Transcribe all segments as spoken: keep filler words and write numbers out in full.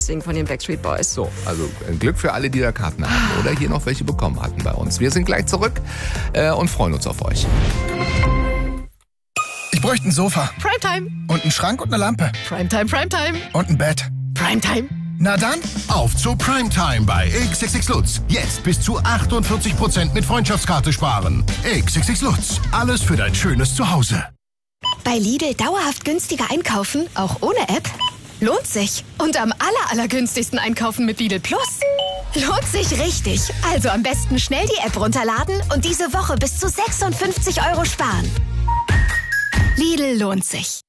Singen von den Backstreet Boys. So, also ein Glück für alle, die da Karten haben oder hier noch welche bekommen hatten bei uns. Wir sind gleich zurück äh, und freuen uns auf euch. Ich bräuchte ein Sofa. Primetime. Und einen Schrank und eine Lampe. Primetime, Primetime. Und ein Bett. Primetime. Na dann, auf zu Primetime bei X X X Lutz. Jetzt bis zu achtundvierzig Prozent mit Freundschaftskarte sparen. X X X Lutz. Alles für dein schönes Zuhause. Bei Lidl dauerhaft günstiger einkaufen, auch ohne App? Lohnt sich. Und am aller, allergünstigsten einkaufen mit Lidl Plus? Lohnt sich richtig. Also am besten schnell die App runterladen und diese Woche bis zu sechsundfünfzig Euro sparen. Lidl lohnt sich.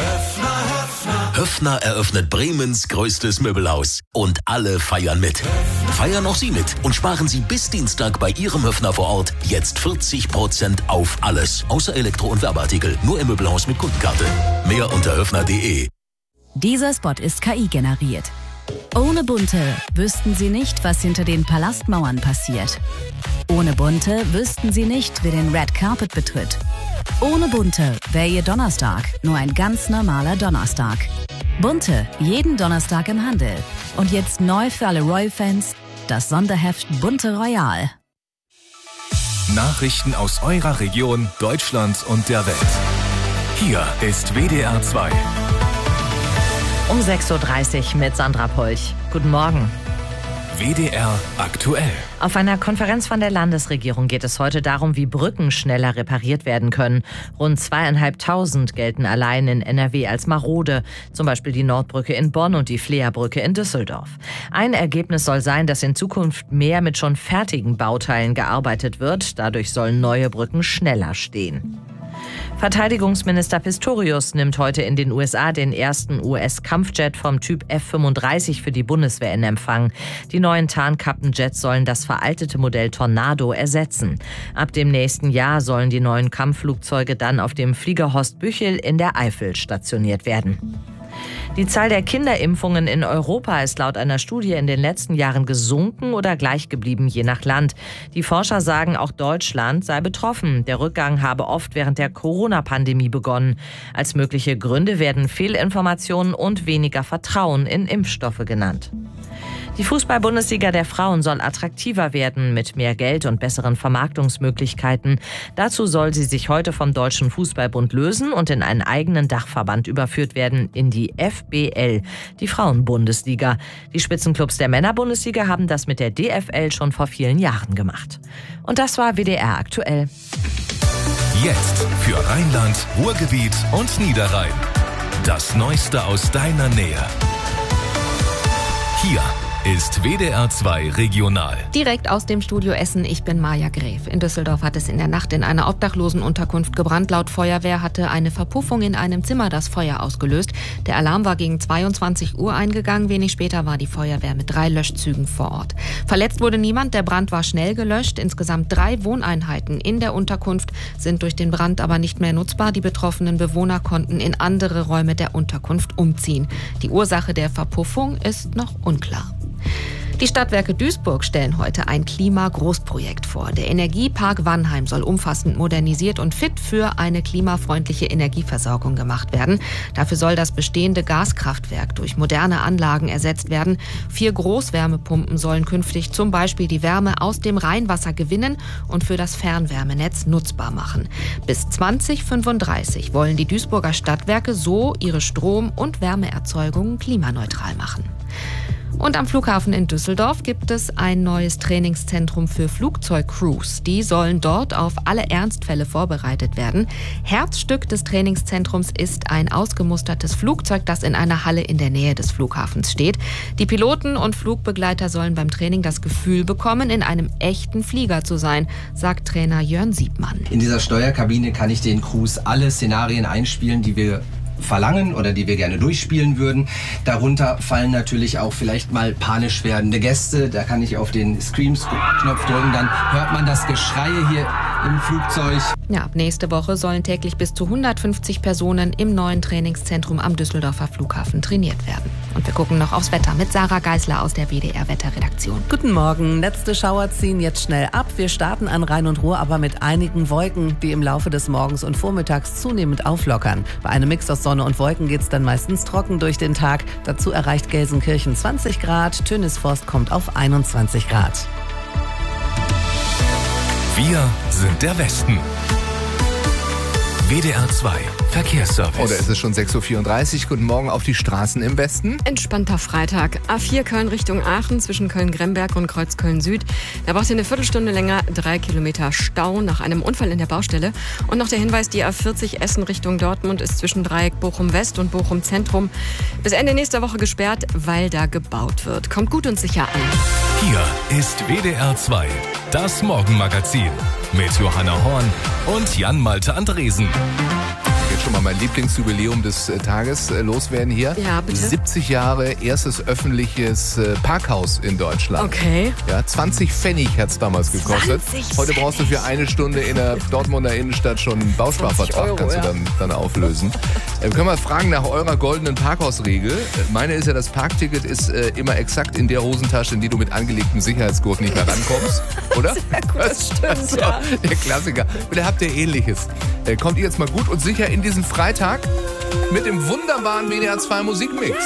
Höffner eröffnet Bremens größtes Möbelhaus. Und alle feiern mit. Feiern auch Sie mit und sparen Sie bis Dienstag bei Ihrem Höffner vor Ort jetzt vierzig Prozent auf alles. Außer Elektro- und Werbeartikel. Nur im Möbelhaus mit Kundenkarte. Mehr unter höffner punkt de. Dieser Spot ist K I generiert. Ohne Bunte wüssten Sie nicht, was hinter den Palastmauern passiert. Ohne Bunte wüssten Sie nicht, wer den Red Carpet betritt. Ohne Bunte wäre Ihr Donnerstag nur ein ganz normaler Donnerstag. Bunte, jeden Donnerstag im Handel. Und jetzt neu für alle Royal-Fans, das Sonderheft Bunte Royal. Nachrichten aus eurer Region, Deutschland und der Welt. Hier ist W D R zwei. Um sechs Uhr dreißig mit Sandra Polch. Guten Morgen. W D R aktuell. Auf einer Konferenz von der Landesregierung geht es heute darum, wie Brücken schneller repariert werden können. Rund zweieinhalbtausend gelten allein in N R W als marode. Zum Beispiel die Nordbrücke in Bonn und die Fleerbrücke in Düsseldorf. Ein Ergebnis soll sein, dass in Zukunft mehr mit schon fertigen Bauteilen gearbeitet wird. Dadurch sollen neue Brücken schneller stehen. Verteidigungsminister Pistorius nimmt heute in den U S A den ersten U S-Kampfjet vom Typ F fünfunddreißig für die Bundeswehr in Empfang. Die neuen Tarnkappenjets sollen das veraltete Modell Tornado ersetzen. Ab dem nächsten Jahr sollen die neuen Kampfflugzeuge dann auf dem Flieger Horst Büchel in der Eifel stationiert werden. Die Zahl der Kinderimpfungen in Europa ist laut einer Studie in den letzten Jahren gesunken oder gleich geblieben, je nach Land. Die Forscher sagen, auch Deutschland sei betroffen. Der Rückgang habe oft während der Corona-Pandemie begonnen. Als mögliche Gründe werden Fehlinformationen und weniger Vertrauen in Impfstoffe genannt. Die Fußball-Bundesliga der Frauen soll attraktiver werden mit mehr Geld und besseren Vermarktungsmöglichkeiten. Dazu soll sie sich heute vom Deutschen Fußballbund lösen und in einen eigenen Dachverband überführt werden, in die F B L, die Frauen-Bundesliga. Die Spitzenclubs der Männer-Bundesliga haben das mit der D F L schon vor vielen Jahren gemacht. Und das war W D R aktuell. Jetzt für Rheinland, Ruhrgebiet und Niederrhein. Das Neueste aus deiner Nähe. Hier ist W D R zwei Regional. Direkt aus dem Studio Essen, ich bin Maja Gräf. In Düsseldorf hat es in der Nacht in einer Obdachlosenunterkunft gebrannt. Laut Feuerwehr hatte eine Verpuffung in einem Zimmer das Feuer ausgelöst. Der Alarm war gegen zweiundzwanzig Uhr eingegangen. Wenig später war die Feuerwehr mit drei Löschzügen vor Ort. Verletzt wurde niemand, der Brand war schnell gelöscht. Insgesamt drei Wohneinheiten in der Unterkunft sind durch den Brand aber nicht mehr nutzbar. Die betroffenen Bewohner konnten in andere Räume der Unterkunft umziehen. Die Ursache der Verpuffung ist noch unklar. Die Stadtwerke Duisburg stellen heute ein Klima-Großprojekt vor. Der Energiepark Wannheim soll umfassend modernisiert und fit für eine klimafreundliche Energieversorgung gemacht werden. Dafür soll das bestehende Gaskraftwerk durch moderne Anlagen ersetzt werden. Vier Großwärmepumpen sollen künftig zum Beispiel die Wärme aus dem Rheinwasser gewinnen und für das Fernwärmenetz nutzbar machen. Bis zwanzig fünfunddreißig wollen die Duisburger Stadtwerke so ihre Strom- und Wärmeerzeugung klimaneutral machen. Und am Flughafen in Düsseldorf gibt es ein neues Trainingszentrum für Flugzeugcrews. Die sollen dort auf alle Ernstfälle vorbereitet werden. Herzstück des Trainingszentrums ist ein ausgemustertes Flugzeug, das in einer Halle in der Nähe des Flughafens steht. Die Piloten und Flugbegleiter sollen beim Training das Gefühl bekommen, in einem echten Flieger zu sein, sagt Trainer Jörn Siebmann. In dieser Steuerkabine kann ich den Crews alle Szenarien einspielen, die wir verlangen oder die wir gerne durchspielen würden. Darunter fallen natürlich auch vielleicht mal panisch werdende Gäste. Da kann ich auf den Screams-Knopf drücken, dann hört man das Geschrei hier im Flugzeug. Ja, ab nächste Woche sollen täglich bis zu hundertfünfzig Personen im neuen Trainingszentrum am Düsseldorfer Flughafen trainiert werden. Und wir gucken noch aufs Wetter mit Sarah Geisler aus der W D R-Wetterredaktion. Guten Morgen. Letzte Schauer ziehen jetzt schnell ab. Wir starten an Rhein und Ruhr aber mit einigen Wolken, die im Laufe des Morgens und Vormittags zunehmend auflockern. Bei einem Mix aus Sonne und Wolken geht es dann meistens trocken durch den Tag. Dazu erreicht Gelsenkirchen zwanzig Grad, Tönisforst kommt auf einundzwanzig Grad. Wir sind der Westen. W D R zwei Verkehrsservice. Oder ist es schon sechs Uhr vierunddreißig? Guten Morgen auf die Straßen im Westen. Entspannter Freitag. A vier Köln Richtung Aachen zwischen Köln-Gremberg und Kreuzköln-Süd. Da braucht ihr eine Viertelstunde länger, drei Kilometer Stau nach einem Unfall in der Baustelle. Und noch der Hinweis, die A vierzig Essen Richtung Dortmund ist zwischen Dreieck Bochum-West und Bochum-Zentrum bis Ende nächster Woche gesperrt, weil da gebaut wird. Kommt gut und sicher an. Hier ist W D R zwei, das Morgenmagazin mit Johanna Horn und Jan-Malte Andresen. Jetzt schon mal mein Lieblingsjubiläum des äh, Tages äh, loswerden hier. Ja, bitte. siebzig Jahre erstes öffentliches äh, Parkhaus in Deutschland. Okay. Ja, zwanzig Pfennig hat es damals gekostet. zwanzig Heute brauchst du für eine Stunde in der Dortmunder Innenstadt schon einen Bausparvertrag, Euro, kannst du ja. dann, dann auflösen. Äh, können wir fragen nach eurer goldenen Parkhausregel. Äh, meine ist ja, das Parkticket ist äh, immer exakt in der Hosentasche, in die du mit angelegtem Sicherheitsgurt nicht mehr rankommst. Oder? Sehr gut, das stimmt, Also, ja. der Klassiker. Vielleicht habt ihr Ähnliches. Äh, kommt ihr jetzt mal gut und sicher in diesen Freitag mit dem wunderbaren W D R zwei Musikmix.